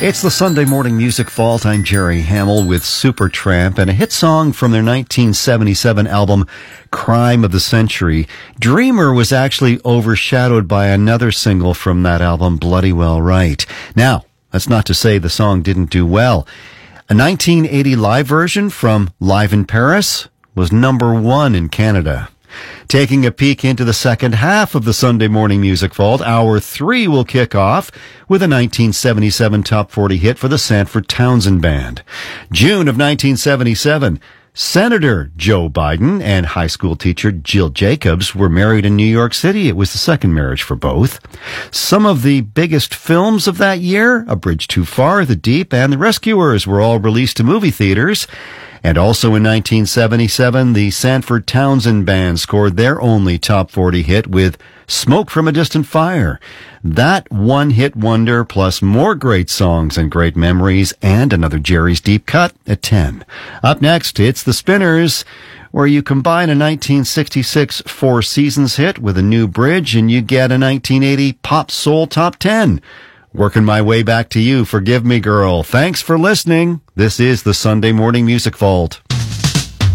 It's the Sunday Morning Music Vault. I'm Jerry Hamill with Supertramp, and a hit song from their 1977 album, Crime of the Century. Dreamer was actually overshadowed by another single from that album, Bloody Well Right. Now, that's not to say the song didn't do well. A 1980 live version from Live in Paris was number one in Canada. Taking a peek into the second half of the Sunday Morning Music Vault, Hour 3 will kick off with a 1977 Top 40 hit for the Sanford Townsend Band. June of 1977, Senator Joe Biden and high school teacher Jill Jacobs were married in New York City. It was the second marriage for both. Some of the biggest films of that year, A Bridge Too Far, The Deep, and The Rescuers, were all released to movie theaters. And also in 1977, the Sanford Townsend Band scored their only top 40 hit with Smoke from a Distant Fire. That one-hit wonder, plus more great songs and great memories, and another Jerry's Deep Cut at 10. Up next, it's The Spinners, where you combine a 1966 Four Seasons hit with a new bridge, and you get a 1980 Pop Soul Top 10. Working my way back to you, Forgive Me Girl. Thanks for listening. This is the Sunday Morning Music Vault.